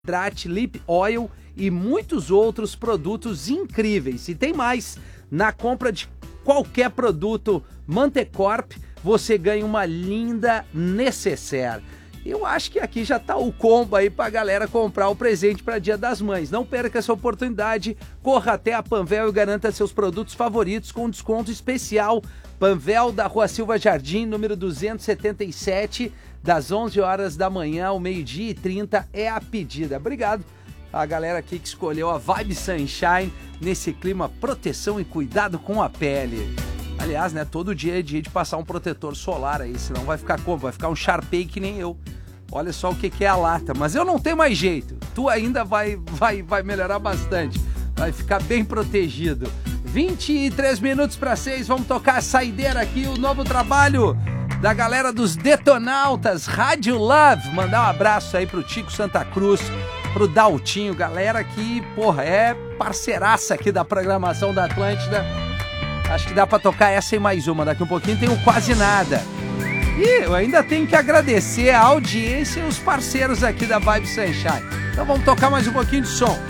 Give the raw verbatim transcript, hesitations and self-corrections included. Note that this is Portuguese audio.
Hidrate, Lip Oil e muitos outros produtos incríveis. E tem mais, na compra de qualquer produto Mantecorp, você ganha uma linda necessaire. Eu acho que aqui já tá o combo aí pra galera comprar o presente para Dia das Mães. Não perca essa oportunidade, corra até a Panvel e garanta seus produtos favoritos com desconto especial. Panvel da Rua Silva Jardim, número duzentos e setenta e sete, das onze horas da manhã ao meio-dia e trinta é a pedida. Obrigado a galera aqui que escolheu a Vibe Sunshine nesse clima proteção e cuidado com a pele. Aliás, né, todo dia é dia de passar um protetor solar aí, senão vai ficar como? Vai ficar um Sharpei que nem eu. Olha só o que, que é a lata, mas eu não tenho mais jeito. Tu ainda vai, vai, vai melhorar bastante, vai ficar bem protegido. vinte e três minutos para seis, vamos tocar a saideira aqui, o novo trabalho da galera dos Detonautas, Rádio Love. Mandar um abraço aí pro Tico Santa Cruz, pro Daltinho, galera que, porra, é parceiraça aqui da programação da Atlântida. Acho que dá pra tocar essa e mais uma. Daqui um pouquinho tem o Quase Nada. E eu ainda tenho que agradecer a audiência e os parceiros aqui da Vibe Sunshine. Então vamos tocar mais um pouquinho de som.